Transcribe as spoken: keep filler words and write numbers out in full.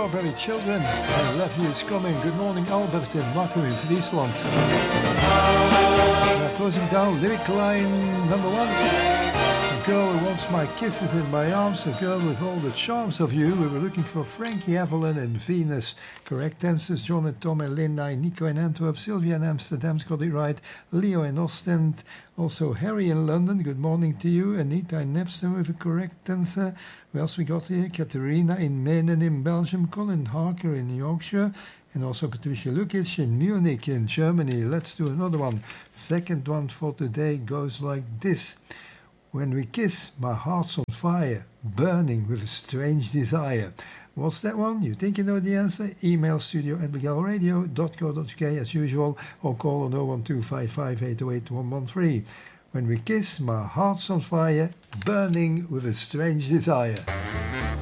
Strawberry Children. I love you is coming. Good morning, Albert in Makkum in Friesland. Now closing down, lyric line number one. A girl who wants my kisses in my arms, a girl with all the charms of you. We were looking for Frankie Evelyn and Venus. Correct answers, John and Tom and Linda, Nico in Antwerp, Sylvia in Amsterdam's got it right, Leo in Ostend, also Harry in London, good morning to you, Anita in Nepstone with a correct answer. Who else we got here? Katerina in Menen in Belgium, Colin Harker in Yorkshire, and also Patricia Lukic in Munich in Germany. Let's do another one. Second one for today goes like this. When we kiss, my heart's on fire, burning with a strange desire. What's that one? You think you know the answer? Email studio at miguel radio dot co dot uk as usual, or call on oh one two five five eight oh eight one one three. When we kiss, my heart's on fire, burning with a strange desire.